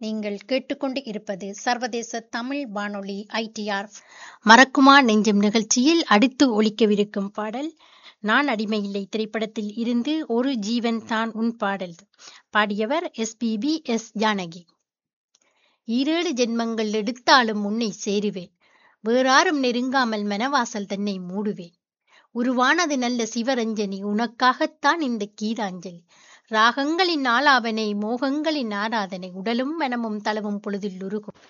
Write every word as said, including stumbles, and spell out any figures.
நீங்கள் கேட்டுக்கொண்டு இருப்பது சர்வதேச தமிழ் வானொலி ஐடிஆர். மறக்குமா நெஞ்சம் நிகழ்ச்சியில் அடுத்து ஒலிக்கவிருக்கும் பாடல் நான் அடிமையில்லை திரைப்படத்தில் இருந்து ஒரு ஜீவன் தான் உன் பாடல். பாடியவர் எஸ்பிபி எஸ் ஜானகி. ஈரேழு ஜென்மங்கள் எடுத்தாலும் உன்னை சேருவேன், வேறாரும் நெருங்காமல் மனவாசல் தன்னை மூடுவேன். உருவானது நல்ல சிவரஞ்சனி, உனக்காகத்தான் இந்த கீதாஞ்சலி. ராகங்களின் ஆலாபனை, மோகங்களின் ஆராதனை, உடலும் மனமும் தளவும் பொழுதில் உருகும்.